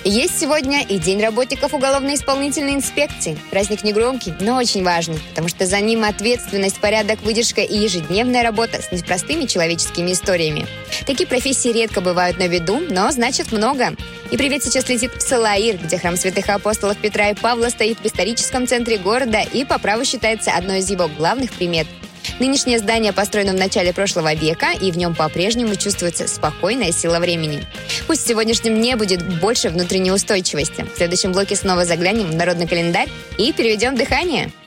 Есть сегодня и День работников уголовно-исполнительной инспекции. Праздник негромкий, но очень важный, потому что за ним ответственность, порядок, выдержка и ежедневная работа с непростыми человеческими историями. Такие профессии редко бывают на виду, но значат много. И привет сейчас летит в Салаир, где храм святых апостолов Петра и Павла стоит в историческом центре города и по праву считается одной из его главных примет. Нынешнее здание построено в начале прошлого века, и в нем по-прежнему чувствуется спокойная сила времени. Пусть в сегодняшнем дне будет больше внутренней устойчивости. В следующем блоке снова заглянем в народный календарь и переведем дыхание.